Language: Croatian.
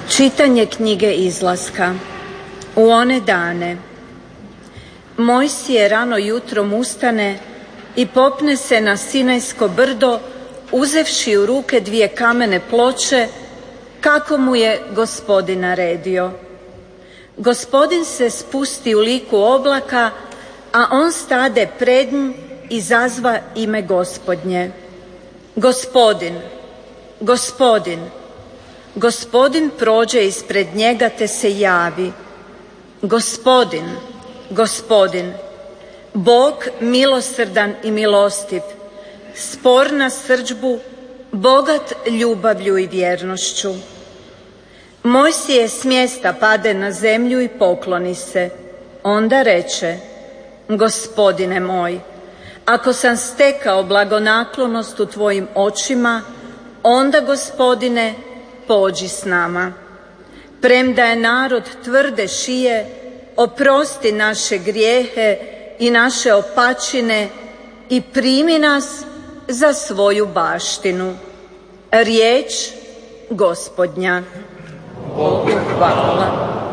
Čitanje knjige Izlaska. U one dane Mojsije rano jutrom ustane i popne se na Sinajsko brdo, uzevši u ruke 2 kamene ploče, kako mu je Gospodin naredio. Gospodin se spusti u liku oblaka, a on stade pred njim i zazva ime Gospodnje. Gospodin, Gospodin. Gospodin prođe ispred njega te se javi. Gospodin, Gospodin, Bog milosrdan i milostiv, spor na srdžbu, bogat ljubavlju i vjernošću. Mojsije s mjesta pade na zemlju i pokloni se. Onda reče: Gospodine moj, ako sam stekao blagonaklonost u tvojim očima, onda, Gospodine, pođi s nama. Premda je narod tvrde šije, oprosti naše grijehe i naše opačine i primi nas za svoju baštinu. Riječ Gospodnja. Bogu hvala.